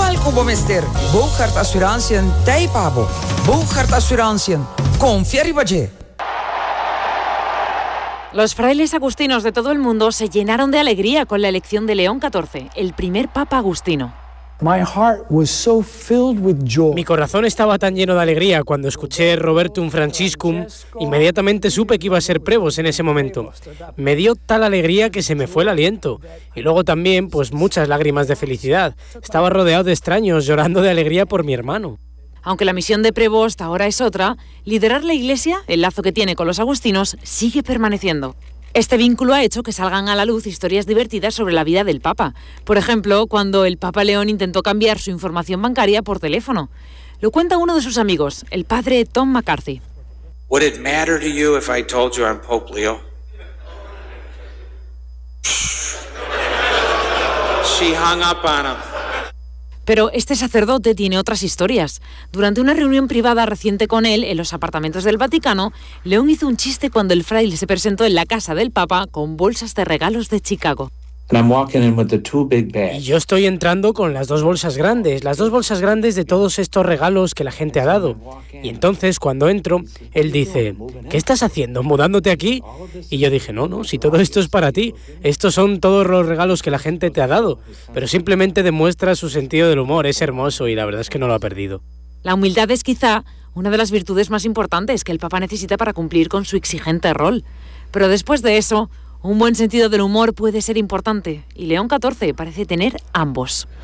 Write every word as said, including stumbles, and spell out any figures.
Welkom, mister. Boogaard Assurantie Taipabo. Boogaard Assurantie. Confiar y valle. Los frailes agustinos de todo el mundo se llenaron de alegría con la elección de León catorce, el primer papa agustino. My heart was so filled with joy. Mi corazón estaba tan lleno de alegría cuando escuché Robertum Franciscum. Inmediatamente supe que iba a ser prevos en ese momento. Me dio tal alegría que se me fue el aliento. Y luego también, pues muchas lágrimas de felicidad. Estaba rodeado de extraños llorando de alegría por mi hermano. Aunque la misión de Prevost ahora es otra, liderar la Iglesia, el lazo que tiene con los agustinos, sigue permaneciendo. Este vínculo ha hecho que salgan a la luz historias divertidas sobre la vida del Papa. Por ejemplo, cuando el Papa León intentó cambiar su información bancaria por teléfono. Lo cuenta uno de sus amigos, el padre Tom McCarthy. Would it matter to you if I told you I'm Pope Leo? She hung up on him. Pero este sacerdote tiene otras historias. Durante una reunión privada reciente con él en los apartamentos del Vaticano, León hizo un chiste cuando el fraile se presentó en la casa del Papa con bolsas de regalos de Chicago. Y yo estoy entrando con las dos bolsas grandes, las dos bolsas grandes de todos estos regalos que la gente ha dado. Y entonces, cuando entro, él dice, ¿qué estás haciendo? ¿Mudándote aquí? Y yo dije, no, no, si todo esto es para ti. Estos son todos los regalos que la gente te ha dado. Pero simplemente demuestra su sentido del humor, es hermoso y la verdad es que no lo ha perdido. La humildad es quizá una de las virtudes más importantes que el Papa necesita para cumplir con su exigente rol. Pero después de eso, un buen sentido del humor puede ser importante, y León catorce parece tener ambos.